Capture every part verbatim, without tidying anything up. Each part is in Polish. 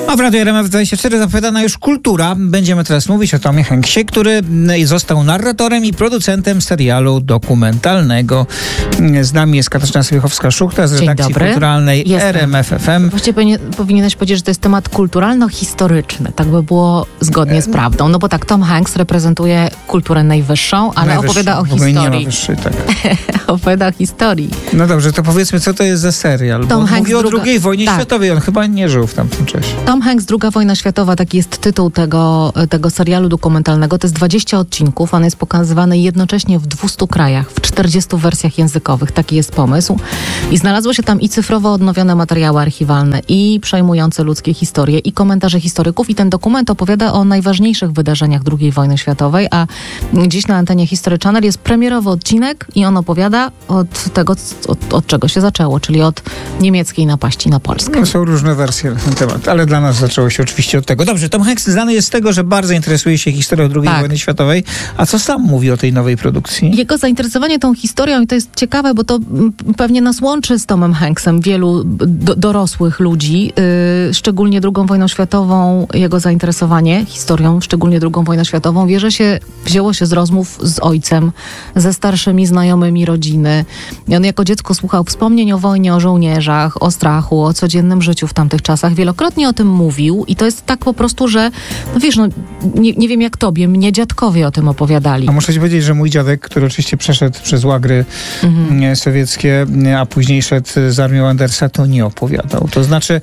A w Radiu R M F dwadzieścia cztery zapowiadana już kultura. Będziemy teraz mówić o Tomie Hanksie, który został narratorem i producentem serialu dokumentalnego. Z nami jest Katarzyna Sobiechowska-Szuchta z redakcji kulturalnej Jestem. R M F F M. Właściwie powinien, powinieneś powiedzieć, że to jest temat kulturalno-historyczny. Tak by było zgodnie z prawdą. No bo tak, Tom Hanks reprezentuje kulturę najwyższą, ale najwyższą. opowiada o historii. Nie ma wyższej, tak. opowiada o historii. No dobrze, to powiedzmy, co to jest za serial. Tom Bo Hanks mówi o druga... drugiej wojnie tak. światowej. On chyba nie żył w tamtym czasie. Tom Hanks, druga wojna światowa, taki jest tytuł tego, tego serialu dokumentalnego. To jest dwadzieścia odcinków. On jest pokazywany jednocześnie w dwustu krajach, w czterdziestu wersjach językowych. Taki jest pomysł. I znalazło się tam i cyfrowo odnowione materiały archiwalne, i przejmujące ludzkie historie, i komentarze historyków. I ten dokument opowiada o najważniejszych wydarzeniach drugiej wojny światowej, a dziś na antenie History Channel jest premierowy odcinek i on opowiada od tego, od, od czego się zaczęło, czyli od niemieckiej napaści na Polskę. No, są różne wersje na ten temat, ale dla nas zaczęło się oczywiście od tego. Dobrze, Tom Hanks znany jest z tego, że bardzo interesuje się historią drugiej tak. wojny światowej. A co sam mówi o tej nowej produkcji? Jego zainteresowanie tą historią, i to jest ciekawe, bo to pewnie nas łączy z Tomem Hanksem, wielu do, dorosłych ludzi, yy, szczególnie drugą wojną światową, jego zainteresowanie historią, szczególnie drugą wojną światową, wierzę się, wzięło się z rozmów z ojcem, ze starszymi znajomymi rodziny. I on jako dziecko słuchał wspomnień o wojnie, o żołnierzach, o strachu, o codziennym życiu w tamtych czasach. Wielokrotnie o tym mówił i to jest tak po prostu, że no wiesz, no nie, nie wiem jak tobie, mnie dziadkowie o tym opowiadali. A muszę ci powiedzieć, że mój dziadek, który oczywiście przeszedł przez łagry mhm. sowieckie, a później szedł z armią Andersa, to nie opowiadał. To znaczy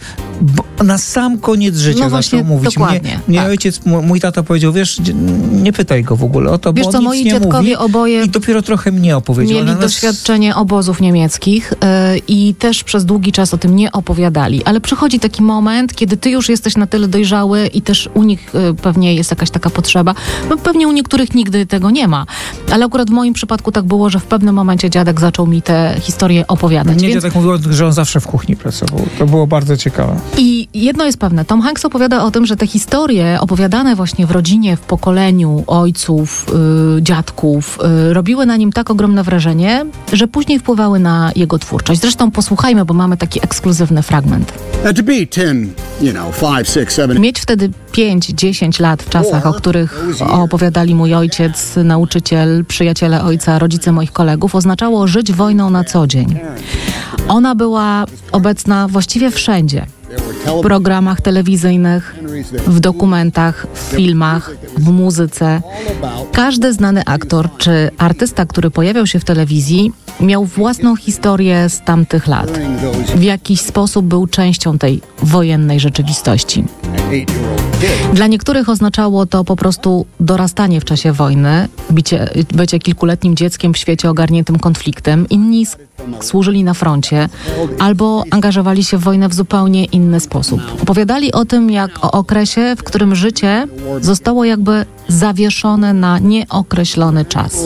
na sam koniec życia no właśnie, zaczął mówić. Dokładnie, mnie mnie tak. ojciec, mój tata powiedział, wiesz, nie pytaj go w ogóle o to, wiesz bo co, on moi nic nie dziadkowie mówi oboje i dopiero trochę mnie opowiedział. Mieli nas... doświadczenie obozów niemieckich yy, i też przez długi czas o tym nie opowiadali. Ale przychodzi taki moment, kiedy ty już jesteś na tyle dojrzały i też u nich yy, pewnie jest jakaś taka potrzeba. No pewnie u niektórych nigdy tego nie ma. Ale akurat w moim przypadku tak było, że w pewnym momencie dziadek zaczął mi te historie opowiadać. Nie, więc... dziadek mówił, że on zawsze w kuchni pracował. To było bardzo ciekawe. I jedno jest pewne. Tom Hanks opowiada o tym, że te historie opowiadane właśnie w rodzinie, w pokoleniu ojców, yy, dziadków, yy, robiły na nim tak ogromne wrażenie, że później wpływały na jego twórczość. Zresztą posłuchajmy, bo mamy taki ekskluzywny fragment. Mieć wtedy pięć, dziesięć lat w czasach, o których opowiadali mój ojciec, nauczyciel, przyjaciele ojca, rodzice moich kolegów, oznaczało żyć wojną na co dzień. Ona była obecna właściwie wszędzie. W programach telewizyjnych, w dokumentach, w filmach, w muzyce. Każdy znany aktor czy artysta, który pojawiał się w telewizji, miał własną historię z tamtych lat. W jakiś sposób był częścią tej wojennej rzeczywistości. Dla niektórych oznaczało to po prostu dorastanie w czasie wojny, bycie, bycie kilkuletnim dzieckiem w świecie ogarniętym konfliktem. Inni służyli na froncie albo angażowali się w wojnę w zupełnie inny sposób. Opowiadali o tym jak o okresie, w którym życie zostało jakby zawieszone na nieokreślony czas.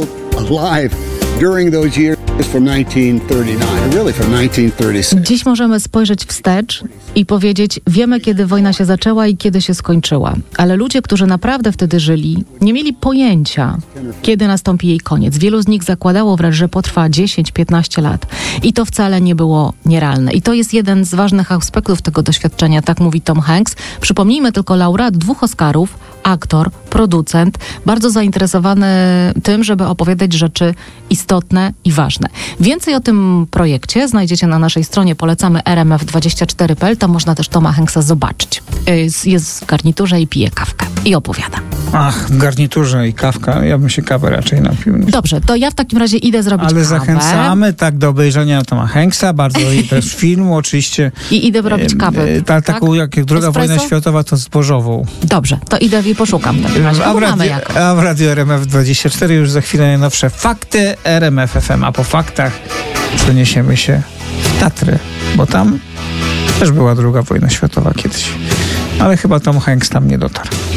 Dziś możemy spojrzeć wstecz i powiedzieć, wiemy kiedy wojna się zaczęła i kiedy się skończyła. Ale ludzie, którzy naprawdę wtedy żyli, nie mieli pojęcia, kiedy nastąpi jej koniec. Wielu z nich zakładało wręcz, że potrwa dziesięć piętnaście lat. I to wcale nie było nierealne. I to jest jeden z ważnych aspektów tego doświadczenia, tak mówi Tom Hanks. Przypomnijmy tylko, laureat dwóch Oscarów, aktor, producent, bardzo zainteresowany tym, żeby opowiadać rzeczy istotne i ważne. Więcej o tym projekcie znajdziecie na naszej stronie, polecamy R M F dwadzieścia cztery kropka p l, tam można też Toma Hanksa zobaczyć. Jest, jest w garniturze i pije kawkę. I opowiada. Ach, w garniturze i kawka. Ja bym się kawę raczej napił. Dobrze, to ja w takim razie idę zrobić Ale kawę. zachęcamy tak do obejrzenia Toma Hanksa, bardzo i też filmu oczywiście. I idę robić kawę. E, ta, taką tak? jak druga Espresso? wojna światowa, to zbożową. Dobrze, to idę i poszukam. Tak razie. A, w radio, a w Radio R M F dwadzieścia cztery już za chwilę najnowsze fakty R M F F M, a po faktach przeniesiemy się w Tatry, bo tam też była druga wojna światowa kiedyś. Ale chyba Tom Hanks tam nie dotarł.